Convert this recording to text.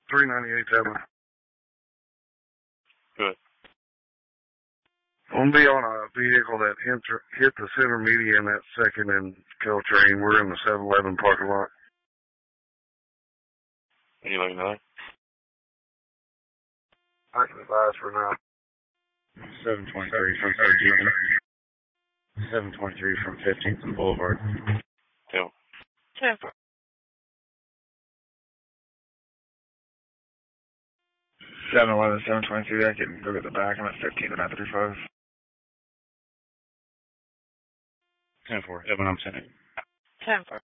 398 Tevin. Good. I'm gonna be on a vehicle that hit the center median at 2nd and Caltrain. We're in the 7-Eleven parking lot. Are you looking at it? I can advise for now. 723 from 13th. 723 from 15th and Boulevard. 2. 10-4. 711, 723, I can go get the back. I'm at 15th and at 35. 10-4. 7, I'm 10. 10-4.